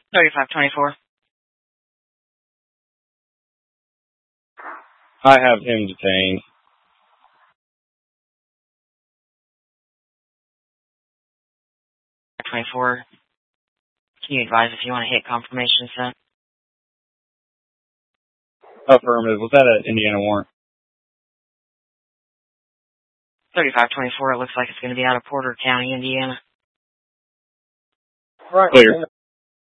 3524. I have him detained. 24. Can you advise if you want to hit confirmation sent? Affirmative. Was that an Indiana warrant? 3524. It looks like it's going to be out of Porter County, Indiana. Right. Clear.